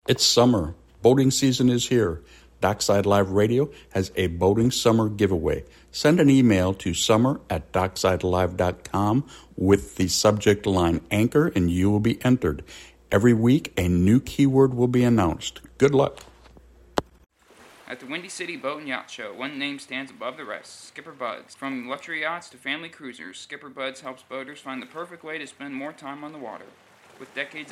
It's summer. Boating season is here. Dockside Live Radio has a boating summer giveaway. Send an email to summer@docksidelive.com with the subject line anchor and you will be entered. Every week, a new keyword will be announced. Good luck. At the Windy City Boat and Yacht Show, one name stands above the rest, Skipper Buds. From luxury yachts to family cruisers, Skipper Buds helps boaters find the perfect way to spend more time on the water. With decades